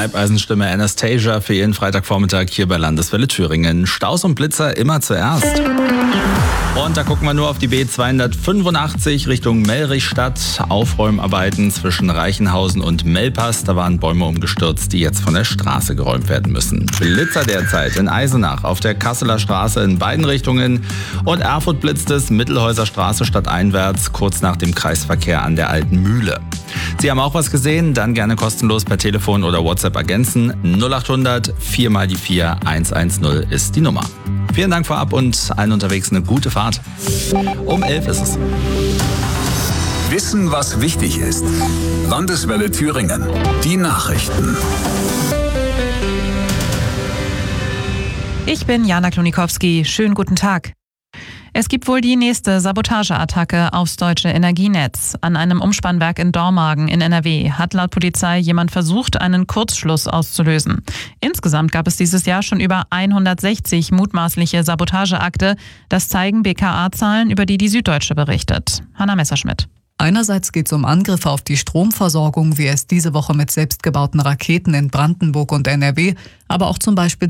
Leibeisenstimme Anastasia für Ihren Freitagvormittag hier bei Landeswelle Thüringen. Staus und Blitzer immer zuerst. Und da gucken wir nur auf die B285 Richtung Mellrichstadt. Aufräumarbeiten zwischen Reichenhausen und Mellpass. Da waren Bäume umgestürzt, die jetzt von der Straße geräumt werden müssen. Blitzer derzeit in Eisenach auf der Kasseler Straße in beiden Richtungen. Und Erfurt blitzt es Mittelhäuser Straße stadteinwärts, kurz nach dem Kreisverkehr an der Alten Mühle. Sie haben auch was gesehen? Dann gerne kostenlos per Telefon oder WhatsApp ergänzen. 0800 4 mal die 4 110 ist die Nummer. Vielen Dank vorab und allen unterwegs eine gute Fahrt. Um 11 ist es. Wissen, was wichtig ist. Landeswelle Thüringen. Die Nachrichten. Ich bin Jana Klonikowski. Schönen guten Tag. Es gibt wohl die nächste Sabotageattacke aufs deutsche Energienetz. An einem Umspannwerk in Dormagen in NRW hat laut Polizei jemand versucht, einen Kurzschluss auszulösen. Insgesamt gab es dieses Jahr schon über 160 mutmaßliche Sabotageakte. Das zeigen BKA-Zahlen, über die Süddeutsche berichtet. Hanna Messerschmidt. Einerseits geht es um Angriffe auf die Stromversorgung, wie es diese Woche mit selbstgebauten Raketen in Brandenburg und NRW, aber auch zum Beispiel